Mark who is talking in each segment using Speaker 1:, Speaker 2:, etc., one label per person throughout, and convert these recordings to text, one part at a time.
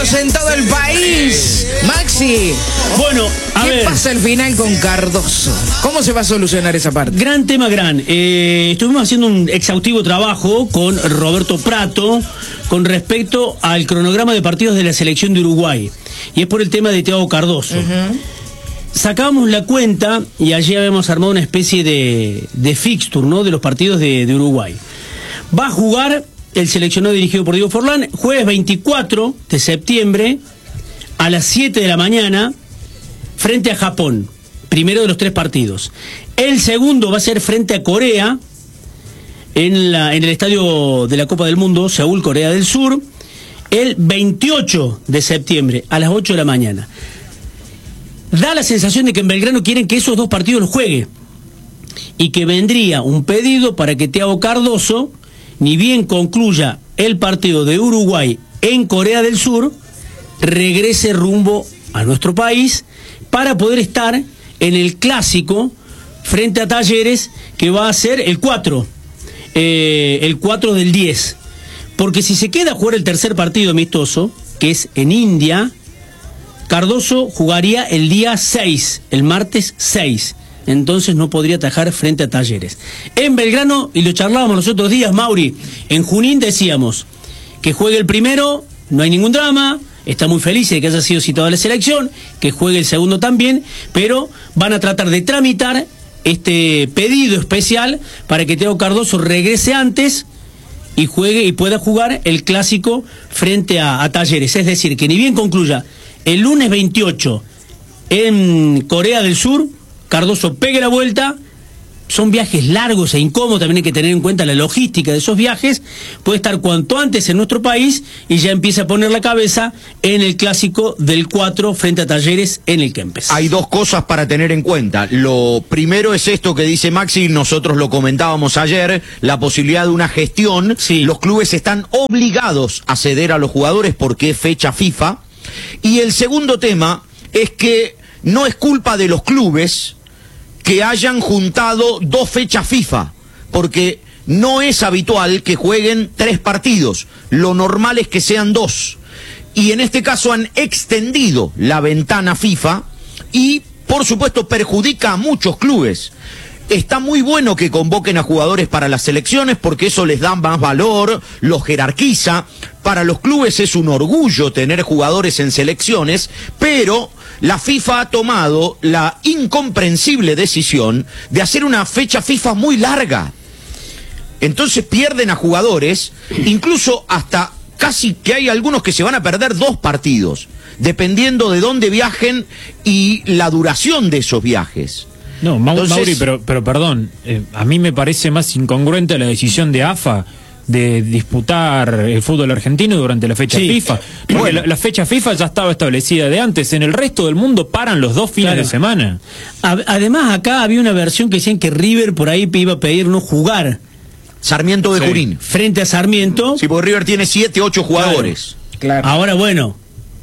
Speaker 1: minutos en todo el país. Maxi,
Speaker 2: bueno,
Speaker 1: ¿qué pasa al final con Cardoso? ¿Cómo se va a solucionar esa parte?
Speaker 2: Gran tema, estuvimos haciendo un exhaustivo trabajo con Roberto Prato con respecto al cronograma de partidos de la selección de Uruguay. Y es por el tema de Thiago Cardoso. Sacábamos la cuenta y allí habíamos armado una especie de fixture, ¿no?, de los partidos de Uruguay. Va a jugar el seleccionado dirigido por Diego Forlán, jueves 24 de septiembre a las 7 de la mañana frente a Japón, primero de los 3 partidos. El segundo va a ser frente a Corea en el estadio de la Copa del Mundo, Seúl, Corea del Sur, el 28 de septiembre a las 8 de la mañana. Da la sensación de que en Belgrano quieren que esos 2 partidos los juegue y que vendría un pedido para que Thiago Cardoso, ni bien concluya el partido de Uruguay en Corea del Sur, regrese rumbo a nuestro país para poder estar en el clásico frente a Talleres, que va a ser el 4 del 10. Porque si se queda a jugar el tercer partido amistoso, que es en India, Cardoso jugaría el día 6, el martes 6. Entonces no podría atajar frente a Talleres. En Belgrano, y lo charlábamos los otros días, Mauri, en Junín decíamos que juegue el primero, no hay ningún drama, está muy feliz de que haya sido citado a la selección, que juegue el segundo también, pero van a tratar de tramitar este pedido especial para que Thiago Cardoso regrese antes y juegue y pueda jugar el clásico frente a Talleres. Es decir, que ni bien concluya el lunes 28 en Corea del Sur, Cardoso pegue la vuelta. Son viajes largos e incómodos, también hay que tener en cuenta la logística de esos viajes. Puede estar cuanto antes en nuestro país y ya empieza a poner la cabeza en el clásico del 4 frente a Talleres en el Kempes.
Speaker 3: Hay 2 cosas para tener en cuenta. Lo primero es esto que dice Maxi, nosotros lo comentábamos ayer, la posibilidad de una gestión.
Speaker 2: Sí.
Speaker 3: Los clubes están obligados a ceder a los jugadores porque es fecha FIFA. Y el segundo tema es que no es culpa de los clubes que hayan juntado 2 fechas FIFA, porque no es habitual que jueguen 3 partidos, lo normal es que sean 2, y en este caso han extendido la ventana FIFA y por supuesto perjudica a muchos clubes. Está muy bueno que convoquen a jugadores para las selecciones porque eso les da más valor, los jerarquiza. Para los clubes es un orgullo tener jugadores en selecciones, pero la FIFA ha tomado la incomprensible decisión de hacer una fecha FIFA muy larga. Entonces pierden a jugadores, incluso hasta casi que hay algunos que se van a perder 2 partidos, dependiendo de dónde viajen y la duración de esos viajes.
Speaker 4: No, Mauri, pero perdón, a mí me parece más incongruente la decisión de AFA de disputar el fútbol argentino durante la fecha FIFA. Porque bueno, la fecha FIFA ya estaba establecida de antes. En el resto del mundo paran los 2 fines de semana.
Speaker 2: Además, acá había una versión que decían que River por ahí iba a pedir no jugar.
Speaker 3: Sarmiento de Junín.
Speaker 2: Frente a Sarmiento.
Speaker 3: Sí, porque River tiene 7, 8 jugadores.
Speaker 1: Claro.
Speaker 2: Ahora, bueno,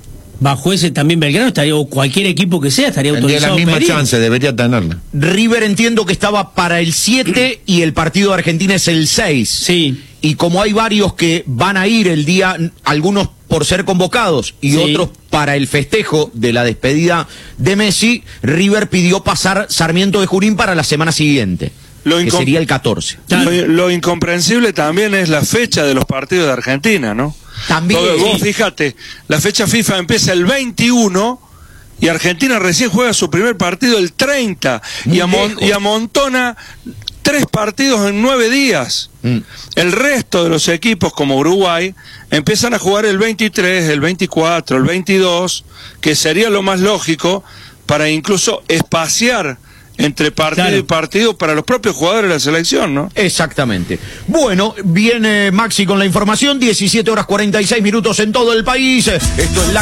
Speaker 2: bajo ese también Belgrano estaría, o cualquier equipo que sea, estaría autorizado.
Speaker 5: Tendría la misma chance, debería tenerla.
Speaker 3: River entiendo que estaba para el 7 y el partido de Argentina es el 6.
Speaker 2: Sí.
Speaker 3: Y como hay varios que van a ir el día, algunos por ser convocados y otros para el festejo de la despedida de Messi, River pidió pasar Sarmiento de Junín para la semana siguiente, que sería el 14.
Speaker 6: Lo incomprensible también es la fecha de los partidos de Argentina, ¿no?
Speaker 3: También.
Speaker 6: Vos fíjate, la fecha FIFA empieza el 21 y Argentina recién juega su primer partido el 30 y amontona 3 partidos en 9 días. El resto de los equipos, como Uruguay, empiezan a jugar el 23, el 24, el 22, que sería lo más lógico para incluso espaciar entre partido y partido para los propios jugadores de la selección, ¿no?
Speaker 3: Exactamente. Bueno, viene Maxi con la información, 17 horas 46 minutos en todo el país. Esto es la